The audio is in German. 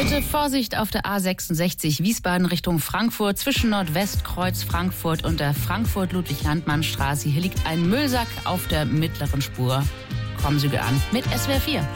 Bitte Vorsicht auf der A66 Wiesbaden Richtung Frankfurt zwischen Nordwestkreuz Frankfurt und der Frankfurt-Ludwig-Landmann-Straße. Hier liegt ein Müllsack auf der mittleren Spur. Kommen Sie an mit SWR 4.